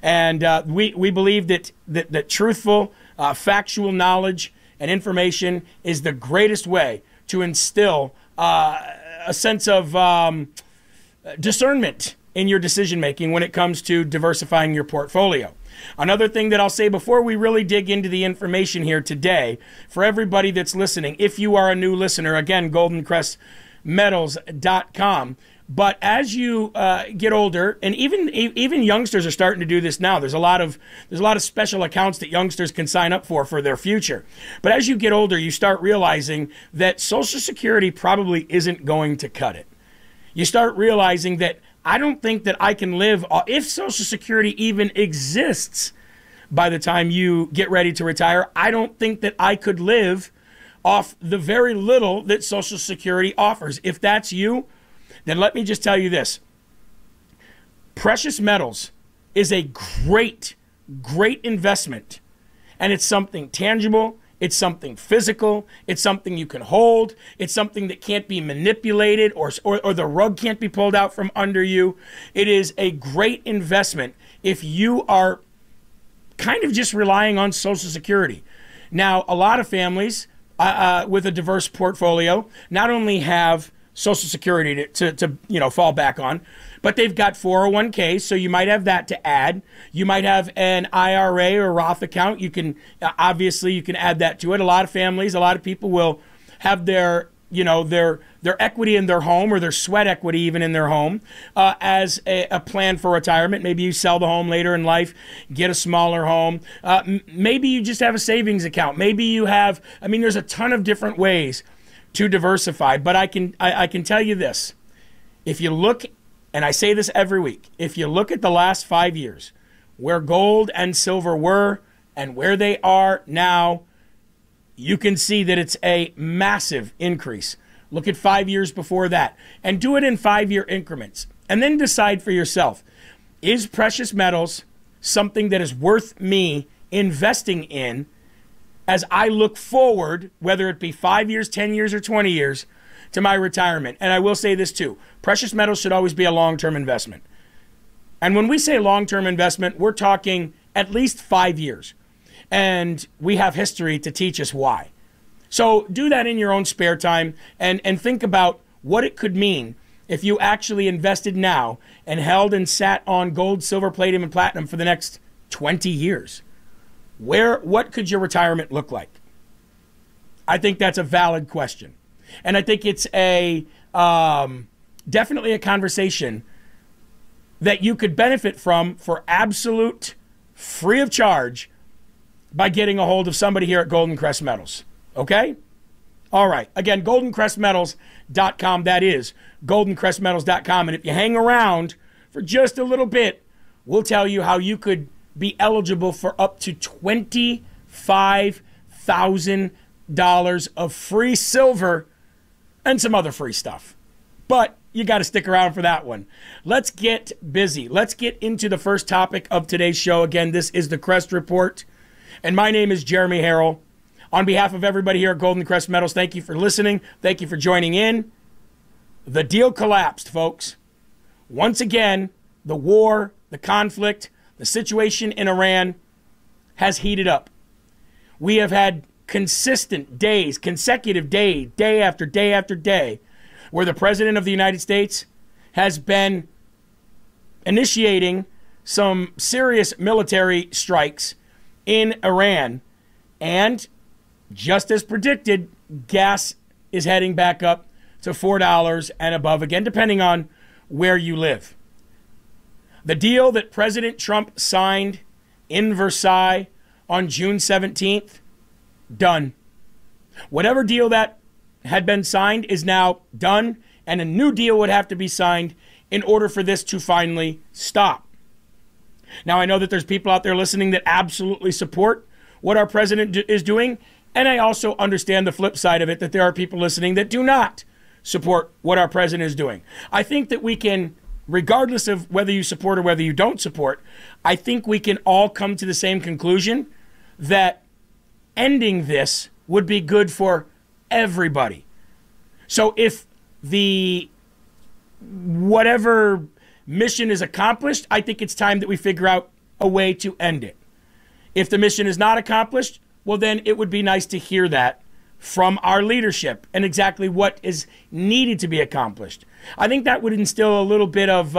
And we believe that truthful, factual knowledge and information is the greatest way to instill a sense of discernment in your decision making when it comes to diversifying your portfolio. Another thing that I'll say before we really dig into the information here today, for everybody that's listening, if you are a new listener, again, goldencrestmetals.com. But as you get older, and even youngsters are starting to do this now. There's a lot of special accounts that youngsters can sign up for their future. But as you get older, you start realizing that Social Security probably isn't going to cut it. You start realizing that I don't think that I can live, if Social Security even exists by the time you get ready to retire, I don't think that I could live off the very little that Social Security offers. If that's you, then let me just tell you this. Precious metals is a great investment. And it's something tangible. It's something physical. It's something you can hold. It's something that can't be manipulated or the rug can't be pulled out from under you. It is a great investment if you are kind of just relying on Social Security. Now, a lot of families with a diverse portfolio not only have Social Security to fall back on, but they've got 401k, so you might have that to add. You might have an IRA or Roth account. You can obviously you can add that to it. A lot of families, a lot of people will have their equity in their home or their sweat equity even in their home as a plan for retirement. Maybe you sell the home later in life, get a smaller home. Maybe you just have a savings account. Maybe you have, there's a ton of different ways to diversify. But I can tell you this. If you look, and I say this every week, if you look at the last 5 years, where gold and silver were and where they are now, you can see that it's a massive increase. Look at 5 years before that and do it in 5-year increments. And then decide for yourself, is precious metals something that is worth me investing in as I look forward, whether it be 5 years, 10 years, or 20 years, to my retirement? And I will say this too. Precious metals should always be a long-term investment. And when we say long-term investment, we're talking at least 5 years. And we have history to teach us why. So do that in your own spare time and think about what it could mean if you actually invested now and held and sat on gold, silver, palladium, and platinum for the next 20 years. What could your retirement look like? I think that's a valid question. And I think it's definitely a conversation that you could benefit from for absolute free of charge by getting a hold of somebody here at Golden Crest Metals. Okay? All right. Again, goldencrestmetals.com. That is goldencrestmetals.com. And if you hang around for just a little bit, we'll tell you how you could be eligible for up to $25,000 of free silver and some other free stuff. But you got to stick around for that one. Let's get busy. Let's get into the first topic of today's show. Again, this is the Crest Report, and my name is Jeremy Harrell. On behalf of everybody here at Golden Crest Metals, thank you for listening. Thank you for joining in. The deal collapsed, folks. Once again, the war, the conflict, the situation in Iran has heated up. We have had consistent days, consecutive day after day after day, where the President of the United States has been initiating some serious military strikes in Iran. And just as predicted, gas is heading back up to $4 and above again, depending on where you live. The deal that President Trump signed in Versailles on June 17th, done. Whatever deal that had been signed is now done, and a new deal would have to be signed in order for this to finally stop. Now, I know that there's people out there listening that absolutely support what our president is doing, and I also understand the flip side of it, that there are people listening that do not support what our president is doing. I think that we can, regardless of whether you support or whether you don't support, I think we can all come to the same conclusion that ending this would be good for everybody. So if the whatever mission is accomplished, I think it's time that we figure out a way to end it. If the mission is not accomplished, well, then it would be nice to hear that from our leadership and exactly what is needed to be accomplished. I think that would instill a little bit of,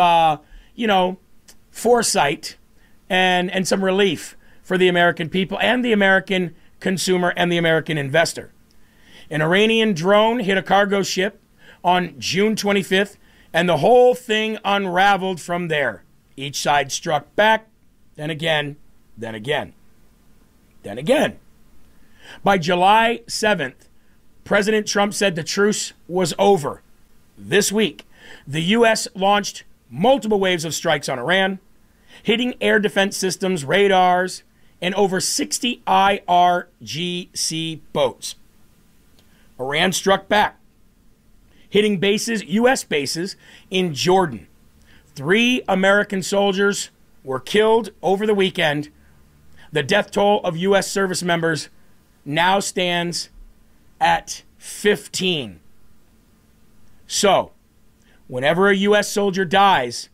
foresight and some relief for the American people and the American consumer and the American investor. An Iranian drone hit a cargo ship on June 25th, and the whole thing unraveled from there. Each side struck back, then again, then again, then again. By July 7th, President Trump said the truce was over. This week, the U.S. launched multiple waves of strikes on Iran, hitting air defense systems, radars, and over 60 IRGC boats. Iran struck back, hitting bases, U.S. bases in Jordan. 3 American soldiers were killed over the weekend. The death toll of U.S. service members now stands at 15. So, whenever a U.S. soldier dies,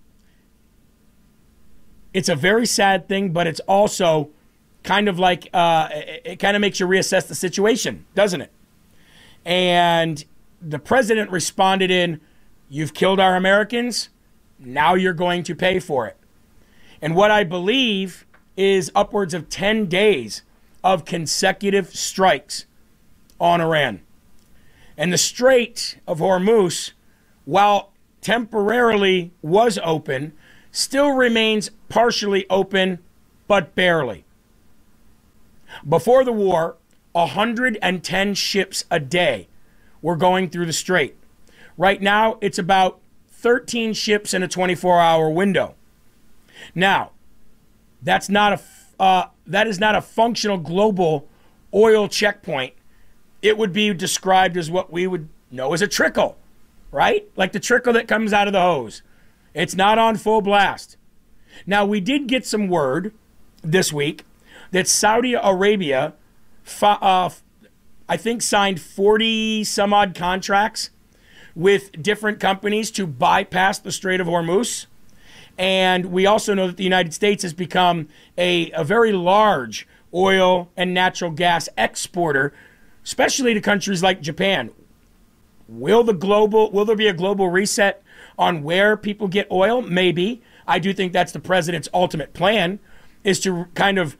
it's a very sad thing, but it's also kind of like, it kind of makes you reassess the situation, doesn't it? And the president responded in, "You've killed our Americans, now you're going to pay for it." And what I believe is upwards of 10 days of consecutive strikes on Iran. And the Strait of Hormuz, while temporarily was open, still remains partially open, but barely. Before the war, 110 ships a day were going through the strait. Right now, it's about 13 ships in a 24-hour window. Now, that is not a functional global oil checkpoint. It would be described as what we would know as a trickle, right? Like the trickle that comes out of the hose. It's not on full blast. Now, we did get some word this week that Saudi Arabia, I think, signed 40 some odd contracts with different companies to bypass the Strait of Hormuz. And we also know that the United States has become a very large oil and natural gas exporter, especially to countries like Japan. Will there be a global reset on where people get oil? Maybe. I do think that's the president's ultimate plan, is to kind of,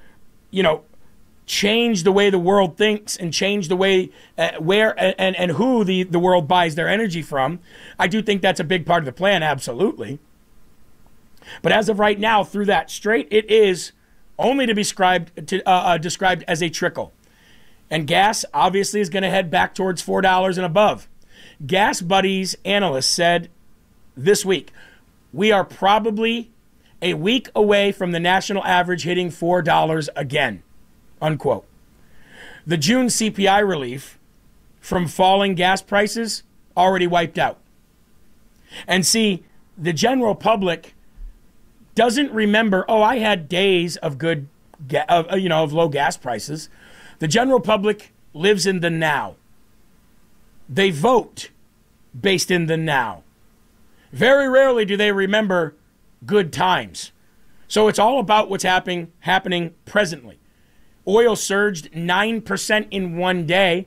change the way the world thinks and change the way where and who the world buys their energy from. I do think that's a big part of the plan, absolutely. But as of right now, through that strait, it is only to be described as a trickle. And gas obviously is going to head back towards $4 and above. Gas Buddies analysts said this week, we are probably a week away from the national average hitting $4 again, unquote. The June CPI relief from falling gas prices already wiped out. And see, the general public doesn't remember, I had days of good, of low gas prices. The general public lives in the now. They vote based in the now. Very rarely do they remember good times. So it's all about what's happening presently. Oil surged 9% in one day.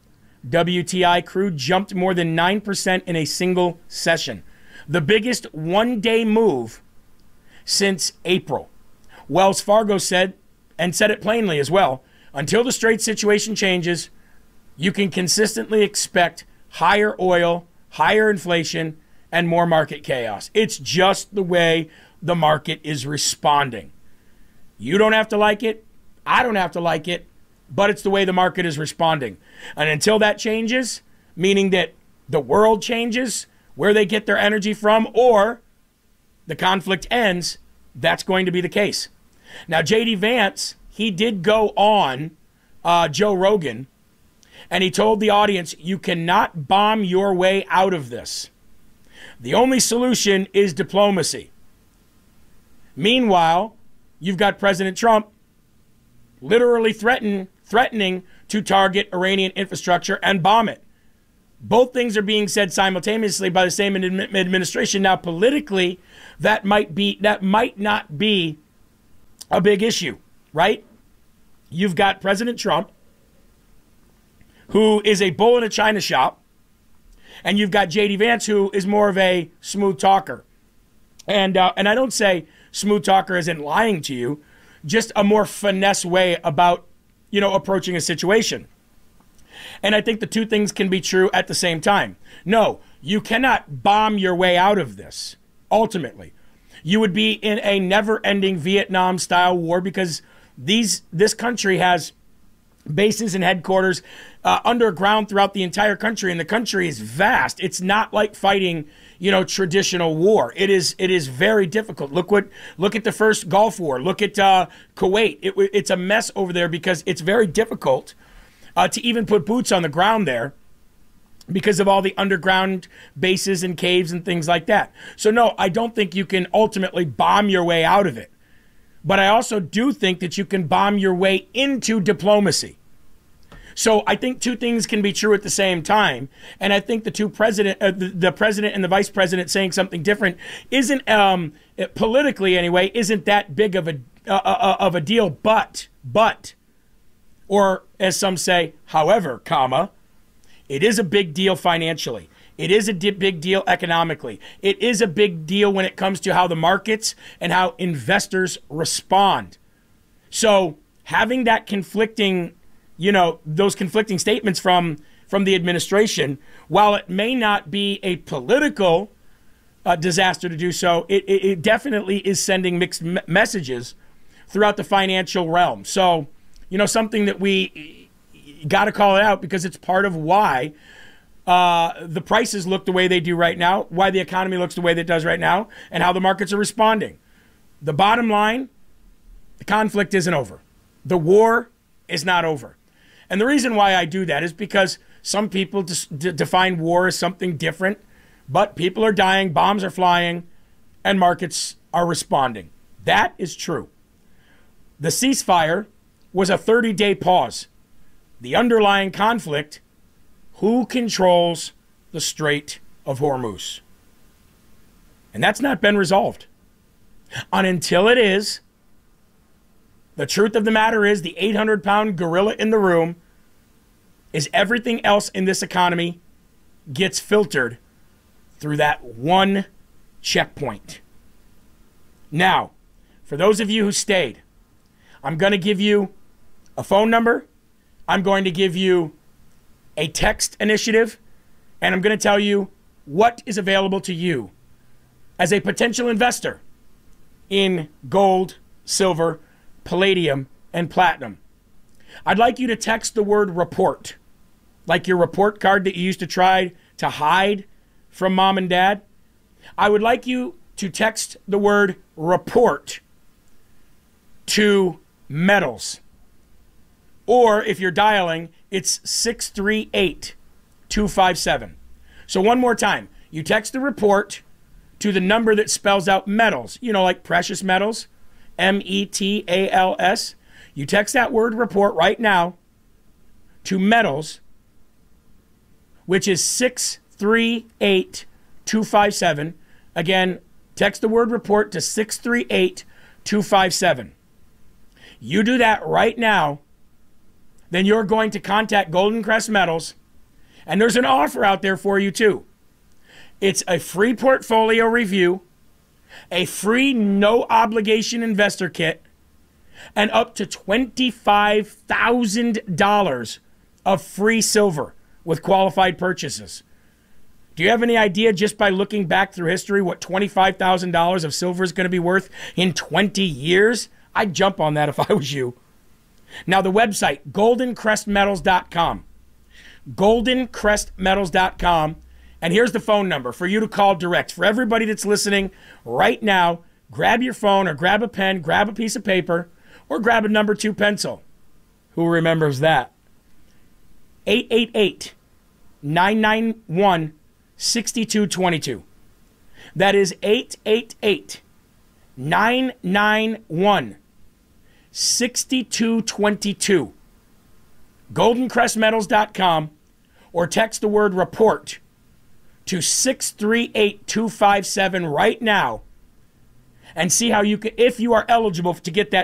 WTI crude jumped more than 9% in a single session. The biggest one-day move since April. Wells Fargo said it plainly as well, until the Strait situation changes, you can consistently expect higher oil, higher inflation, and more market chaos. It's just the way the market is responding. You don't have to like it. I don't have to like it, but it's the way the market is responding. And until that changes, meaning that the world changes, where they get their energy from, or the conflict ends, that's going to be the case. Now, J.D. Vance, he did go on Joe Rogan, and he told the audience, you cannot bomb your way out of this. The only solution is diplomacy. Meanwhile, you've got President Trump literally threatening to target Iranian infrastructure and bomb it. Both things are being said simultaneously by the same administration. Now, politically, that might not be a big issue, right? You've got President Trump, who is a bull in a china shop, and you've got J.D. Vance, who is more of a smooth talker. And I don't say smooth talker as in lying to you, just a more finesse way about, approaching a situation. And I think the two things can be true at the same time. No, you cannot bomb your way out of this, ultimately. You would be in a never-ending Vietnam-style war because this country has bases and headquarters underground throughout the entire country, and the country is vast. It's not like fighting, traditional war. It is very difficult. Look at the first Gulf War. Look at Kuwait. It's a mess over there because it's very difficult to even put boots on the ground there because of all the underground bases and caves and things like that. So no, I don't think you can ultimately bomb your way out of it. But I also do think that you can bomb your way into diplomacy. So I think two things can be true at the same time. And I think the president and the vice president saying something different isn't, politically anyway, isn't that big of a deal. But, or as some say, however, it is a big deal financially. It is a big deal economically. It is a big deal when it comes to how the markets and how investors respond. So having that conflicting, those conflicting statements from the administration, while it may not be a political disaster to do so, it definitely is sending mixed messages throughout the financial realm. So, something that we got to call it out because it's part of why the prices look the way they do right now, why the economy looks the way that it does right now, and how the markets are responding. The bottom line, the conflict isn't over. The war is not over. And the reason why I do that is because some people define war as something different, but people are dying, bombs are flying, and markets are responding. That is true. The ceasefire was a 30-day pause. The underlying conflict: who controls the Strait of Hormuz? And that's not been resolved. And until it is, the truth of the matter is the 800-pound gorilla in the room is everything else in this economy gets filtered through that one checkpoint. Now, for those of you who stayed, I'm going to give you a phone number. I'm going to give you a text initiative, and I'm going to tell you what is available to you as a potential investor in gold, silver, palladium, and platinum. I'd like you to text the word report, like your report card that you used to try to hide from mom and dad. I would like you to text the word report to metals. Or if you're dialing, it's 638-257. So one more time, you text the report to the number that spells out metals, like precious metals, METALS. You text that word report right now to metals, which is 638-257. Again, text the word report to 638-257. You do that right now, then you're going to contact Golden Crest Metals, and there's an offer out there for you too. It's a free portfolio review, a free no-obligation investor kit, and up to $25,000 of free silver with qualified purchases. Do you have any idea, just by looking back through history, what $25,000 of silver is going to be worth in 20 years? I'd jump on that if I was you. Now, the website, goldencrestmetals.com. goldencrestmetals.com. And here's the phone number for you to call direct. For everybody that's listening right now, grab your phone or grab a pen, grab a piece of paper, or grab a number 2 pencil. Who remembers that? 888-991-6222. That is 888-991-6222. goldencrestmetals.com, or text the word report to 638-257 right now and see how you can, if you are eligible to get that